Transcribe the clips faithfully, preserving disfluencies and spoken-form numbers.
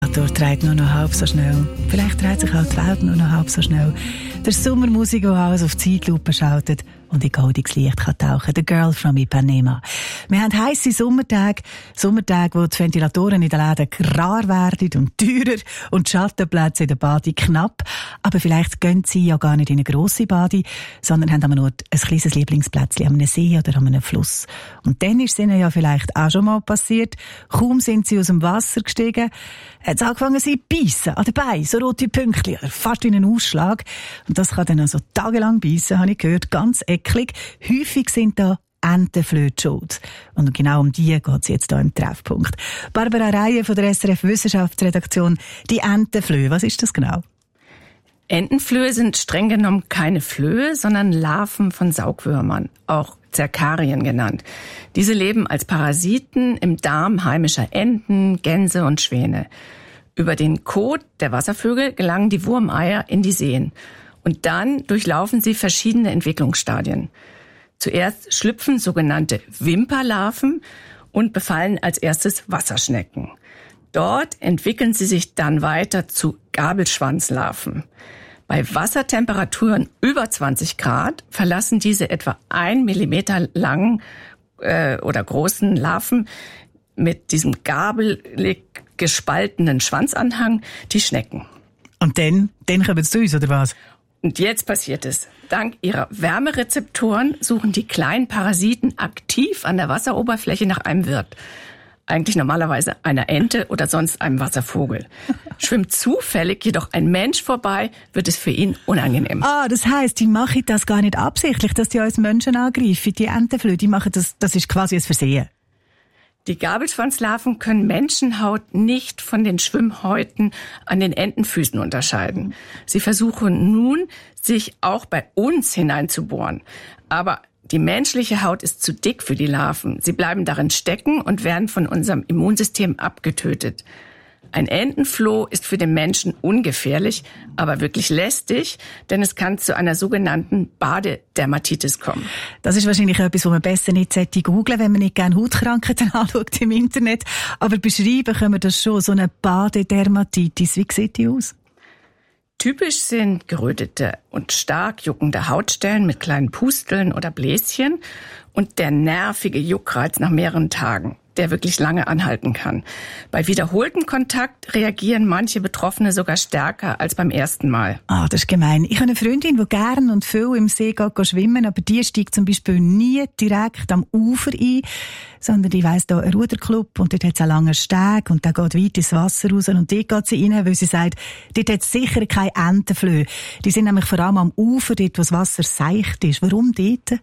Temperatur dreht nur noch halb so schnell. Vielleicht dreht sich auch die Welt nur noch halb so schnell. Der Sommermusik, die alles auf die Zeitlupe schaltet und in goldiges Licht kann tauchen. The Girl from Ipanema. Wir haben heisse Sommertage, Sommertage, wo die Ventilatoren in den Läden rar werden und teurer und die Schattenplätze in der Bade knapp. Aber vielleicht gehen sie ja gar nicht in eine grosse Bade, sondern haben nur ein kleines Lieblingsplätzchen an einem See oder an einem Fluss. Und dann ist es ihnen ja vielleicht auch schon mal passiert. Kaum sind sie aus dem Wasser gestiegen, hat es angefangen, sie zu beißen an den Beinen, so rote Pünktchen, fast wie ein Ausschlag. Und das kann dann also tagelang beißen, habe ich gehört, ganz eklig. Häufig sind da Entenflöhe schuld. Und genau um die geht es jetzt hier im Treffpunkt. Barbara Reihe von der S R F Wissenschaftsredaktion. Die Entenflöhe, was ist das genau? Entenflöhe sind streng genommen keine Flöhe, sondern Larven von Saugwürmern, auch Zerkarien genannt. Diese leben als Parasiten im Darm heimischer Enten, Gänse und Schwäne. Über den Kot der Wasservögel gelangen die Wurmeier in die Seen. Und dann durchlaufen sie verschiedene Entwicklungsstadien. Zuerst schlüpfen sogenannte Wimperlarven und befallen als erstes Wasserschnecken. Dort entwickeln sie sich dann weiter zu Gabelschwanzlarven. Bei Wassertemperaturen über zwanzig Grad verlassen diese etwa ein Millimeter langen äh, oder großen Larven mit diesem gabelig gespaltenen Schwanzanhang die Schnecken. Und dann, dann kommen sie zu uns, oder was? Und jetzt passiert es. Dank ihrer Wärmerezeptoren suchen die kleinen Parasiten aktiv an der Wasseroberfläche nach einem Wirt. Eigentlich normalerweise einer Ente oder sonst einem Wasservogel. Schwimmt zufällig jedoch ein Mensch vorbei, wird es für ihn unangenehm. Ah, das heisst, die machen das gar nicht absichtlich, dass die uns Menschen angreifen, die Entenflöhe, die machen das, das ist quasi ein Versehen. Die Gabelschwanzlarven können Menschenhaut nicht von den Schwimmhäuten an den Entenfüßen unterscheiden. Sie versuchen nun, sich auch bei uns hineinzubohren. Aber die menschliche Haut ist zu dick für die Larven. Sie bleiben darin stecken und werden von unserem Immunsystem abgetötet. Ein Entenfloh ist für den Menschen ungefährlich, aber wirklich lästig, denn es kann zu einer sogenannten Badedermatitis kommen. Das ist wahrscheinlich etwas, was man besser nicht googeln sollte, wenn man nicht gerne Hautkrankheiten anschaut im Internet. Aber beschreiben können wir das schon, so eine Badedermatitis. Wie sieht die aus? Typisch sind gerötete und stark juckende Hautstellen mit kleinen Pusteln oder Bläschen und der nervige Juckreiz nach mehreren Tagen, der wirklich lange anhalten kann. Bei wiederholtem Kontakt reagieren manche Betroffene sogar stärker als beim ersten Mal. Ah, das ist gemein. Ich habe eine Freundin, die gerne und viel im See geht schwimmen, aber die steigt zum Beispiel nie direkt am Ufer ein, sondern die weiss da einen Ruderclub und dort hat es einen langen Steg und der geht weit ins Wasser raus und dort geht sie rein, weil sie sagt, dort hat es sicher keine Entenflöhe. Die sind nämlich vor allem am Ufer, dort wo das Wasser seicht ist. Warum dort?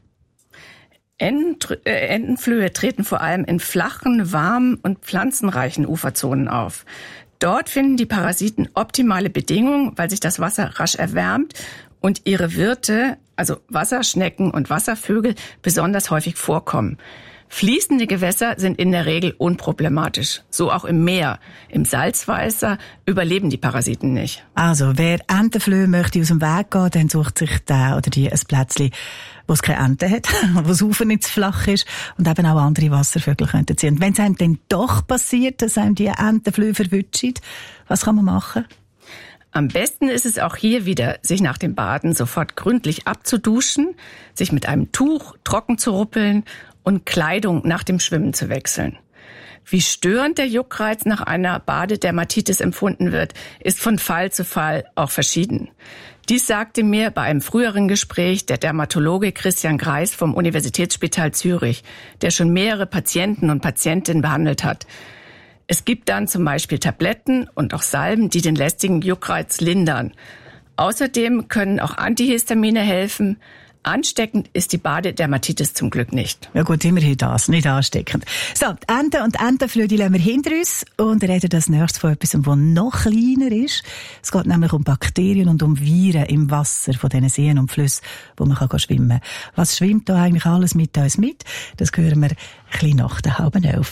Entenflöhe treten vor allem in flachen, warmen und pflanzenreichen Uferzonen auf. Dort finden die Parasiten optimale Bedingungen, weil sich das Wasser rasch erwärmt und ihre Wirte, also Wasserschnecken und Wasservögel, besonders häufig vorkommen. Fließende Gewässer sind in der Regel unproblematisch. So auch im Meer. Im Salzwasser überleben die Parasiten nicht. Also, wer Entenflöhe möchte aus dem Weg gehen, dann sucht sich der oder die ein Plätzchen, wo es keine Ente hat, wo das Ufer nicht zu flach ist und eben auch andere Wasservögel könnten sein. Und wenn es einem dann doch passiert, dass einem die Entenflöhe verwutschen, was kann man machen? Am besten ist es auch hier wieder, sich nach dem Baden sofort gründlich abzuduschen, sich mit einem Tuch trocken zu ruppeln und Kleidung nach dem Schwimmen zu wechseln. Wie störend der Juckreiz nach einer Badedermatitis empfunden wird, ist von Fall zu Fall auch verschieden. Dies sagte mir bei einem früheren Gespräch der Dermatologe Christian Greis vom Universitätsspital Zürich, der schon mehrere Patienten und Patientinnen behandelt hat. Es gibt dann zum Beispiel Tabletten und auch Salben, die den lästigen Juckreiz lindern. Außerdem können auch Antihistamine helfen. Ansteckend ist die Badedermatitis zum Glück nicht. Ja gut, immerhin das, nicht ansteckend. So, die Enten und Entenflöhe, die lassen wir hinter uns und reden das nächste von etwas, das noch kleiner ist. Es geht nämlich um Bakterien und um Viren im Wasser von diesen Seen und Flüssen, wo man kann schwimmen kann. Was schwimmt da eigentlich alles mit uns mit? Das hören wir ein bisschen nach der halben Elf.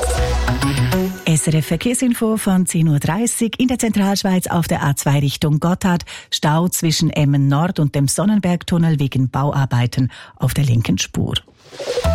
S R F Verkehrsinfo von zehn Uhr dreißig in der Zentralschweiz auf der A zwei Richtung Gotthard. Stau zwischen Emmen Nord und dem Sonnenbergtunnel wegen Bauarbeiten auf der linken Spur.